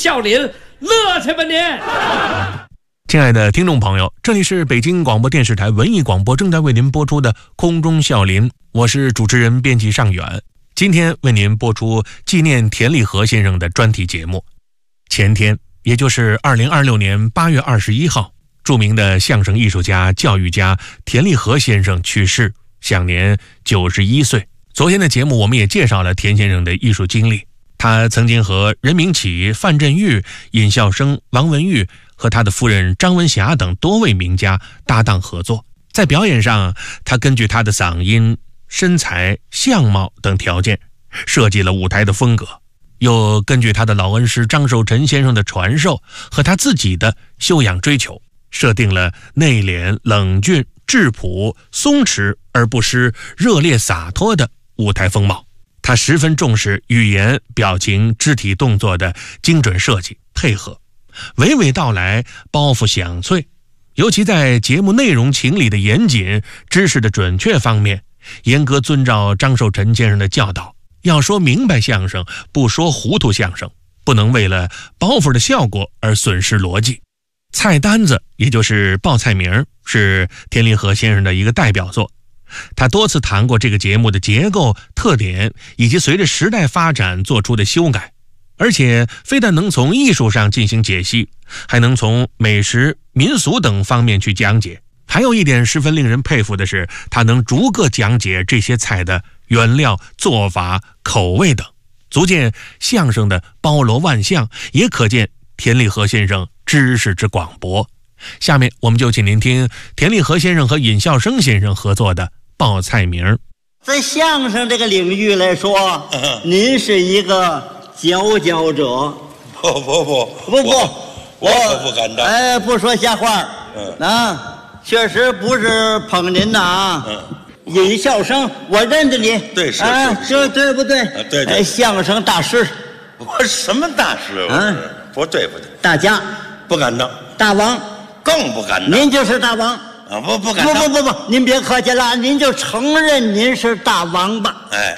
笑林，乐去吧您！ 亲爱的听众朋友，这里是北京广播电视台文艺广播正在为您播出的空中笑林，我是主持人编辑尚远。今天为您播出纪念田立和先生的专题节目。前天，也就是2026年8月21号，著名的相声艺术家、教育家田立和先生去世，享年91岁。昨天的节目我们也介绍了田先生的艺术经历，他曾经和任明启、范振钰、尹笑声、王文玉和他的夫人张文霞等多位名家搭档合作。在表演上，他根据他的嗓音、身材、相貌等条件设计了舞台的风格，又根据他的老恩师张寿臣先生的传授和他自己的修养追求，设定了内敛、冷峻、质朴、松弛而不失热烈洒脱的舞台风貌。他十分重视语言、表情、肢体动作的精准设计配合，娓娓道来，包袱响脆。尤其在节目内容情理的严谨、知识的准确方面，严格遵照张寿臣先生的教导，要说明白相声，不说糊涂相声，不能为了包袱的效果而损失逻辑。菜单子，也就是报菜名，是田立和先生的一个代表作。他多次谈过这个节目的结构、特点，以及随着时代发展做出的修改，而且非但能从艺术上进行解析，还能从美食、民俗等方面去讲解。还有一点十分令人佩服的是，他能逐个讲解这些菜的原料、做法、口味等，足见相声的包罗万象，也可见田立和先生知识之广博。下面我们就请您听田立和先生和尹笑声先生合作的报菜名。 在相声这个领域来说，您是一个佼佼者。 不，我不敢当。 哎，不说瞎话。确实不是捧您的啊。尹笑声，我认得你。 对，是这对不对？ 对。 相声大师。 我什么大师？不对。 大家不敢当。 大王更不敢当。 您就是大王。 不敢当。 不，您别客气了，您就承认您是大王吧。 哎。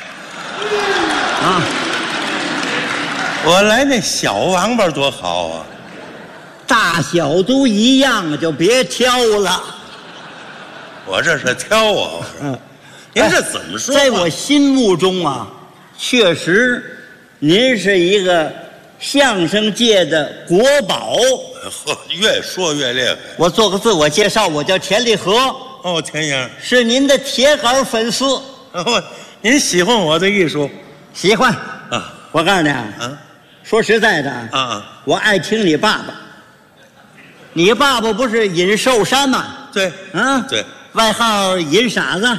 我来那小王八多好啊！ 大小都一样，就别挑了。 我这是挑啊！您这怎么说？ 在我心目中啊，确实，您是一个相声界的国宝。 越说越厉害。 我做个自我介绍，我叫田立和。 哦，田先生是您的铁杆粉丝。 您喜欢我的艺术？ 喜欢啊！ 我告诉你啊，说实在的我爱听你爸爸。你爸爸不是尹寿山吗？ 对，对， 外号尹傻子。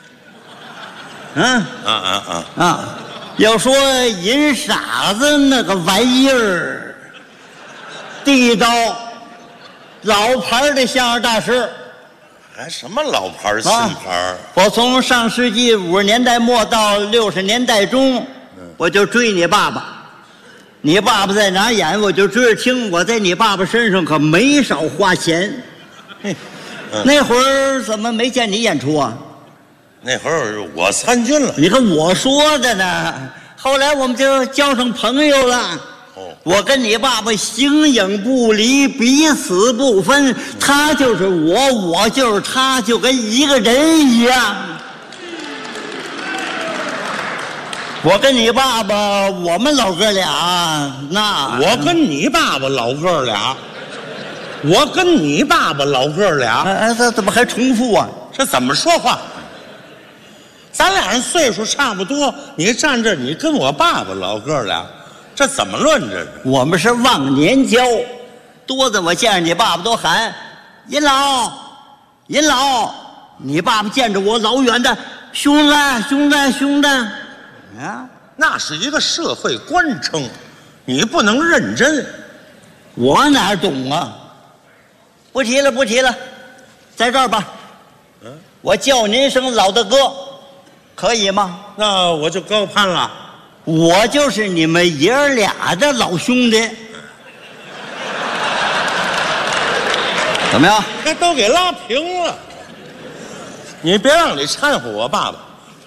要说尹傻子那个玩意儿，地道，老牌的相声大师。 还什么老牌新牌？ 我从上世纪50年代末到60年代中，我就追你爸爸。你爸爸在哪演，我就追着听。我在你爸爸身上可没少花钱。那会儿怎么没见你演出啊？ 那会儿我参军了。 你看我说的呢。后来我们就交上朋友了。我跟你爸爸形影不离，彼此不分。他就是我，我就是他，就跟一个人一样。我跟你爸爸，我们老哥俩，那我跟你爸爸老哥俩，我跟你爸爸老哥俩， 这怎么还重复啊？ 这怎么说话？咱俩人岁数差不多，你站这，你跟我爸爸老哥俩，这怎么论这是？ 我们是忘年交，多的我见着你爸爸都喊尹老，尹老。你爸爸见着我老远的，兄弟，兄弟，兄弟。 那是一个社会官称，你不能认真。 我哪懂啊？不提了，不提了，在这儿吧。我叫您一声老大哥，可以吗？ 那我就高攀了。 我就是你们爷儿俩的老兄弟。怎么样？ 这都给拉平了。你别让你掺和我爸爸。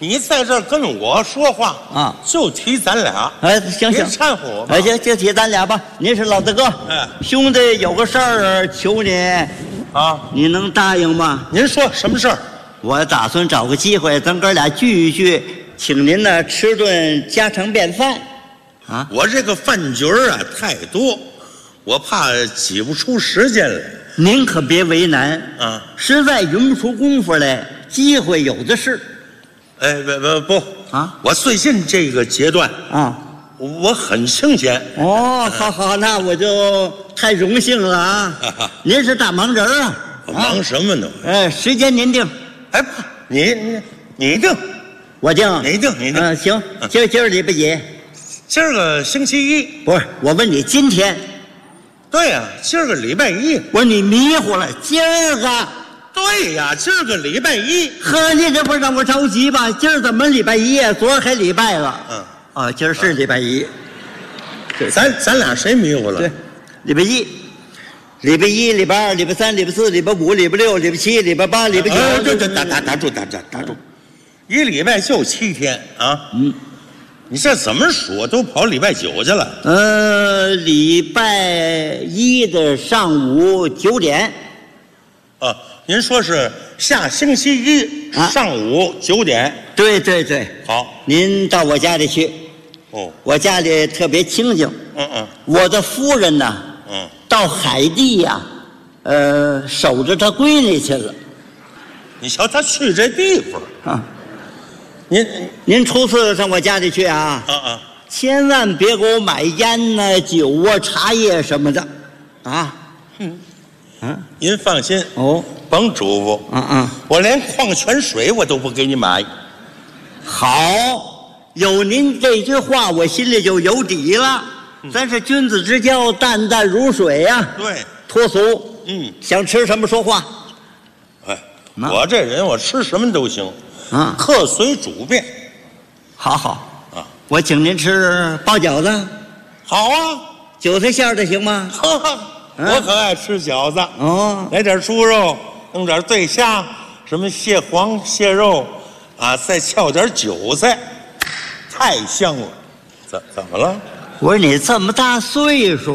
你在这儿跟我说话啊， 就提咱俩。 哎，行别行， 掺和我吧。 哎，就提咱俩吧。您是老大哥， 哎， 兄弟有个事儿求你， 啊， 你能答应吗？ 您说什么事儿？ 我打算找个机会，咱哥俩聚一聚，请您呢吃顿家常便饭。啊， 我这个饭局儿啊太多，我怕挤不出时间来。 您可别为难啊， 实在匀不出功夫来，机会有的是。 哎，不啊， 我最近这个阶段啊， 我很清闲。 哦，好好，那我就太荣幸了啊！您是大忙人啊， 忙什么呢？ 时间您定。 哎，不，你定， 我定， 你定。 行，今儿礼拜几？ 今儿个星期一。 不是，我问你今天。 对呀，今儿个礼拜一。 我说你迷糊了，今儿个。 对呀，今儿个礼拜一。 呵，你这不是让我着急吧？今儿怎么礼拜一呀？昨儿还礼拜了。哦，今儿是礼拜一。 咱俩谁迷糊了？ 对，礼拜一。礼拜一、礼拜二、礼拜三、礼拜四、礼拜五、礼拜六、礼拜七、礼拜八、礼拜九。 对，打住！一礼拜就7天啊！你这怎么数都跑礼拜9去了？ 礼拜一的上午9点。 啊，您说是下星期一上午9点？ 对。 好， 您到我家里去。 哦， 我家里特别清静。我的夫人呢？到海地呀，守着她闺女去了。 你瞧他去这地方啊！您初次上我家里去啊？千万别给我买烟呐、酒啊、茶叶什么的，啊！ 您放心哦， 甭嘱咐。我连矿泉水我都不给你买。 好，有您这句话，我心里就有底了。咱是君子之交，淡淡如水呀。 对， 脱俗。想吃什么说话。 哎，我这人我吃什么都行。客随主便。 好我请您吃包饺子。好啊，韭菜馅的行吗？ 我可爱吃饺子。来点猪肉，弄点对虾，什么蟹黄、蟹肉，再翘点韭菜，太香了。怎么了？ 我说你这么大岁数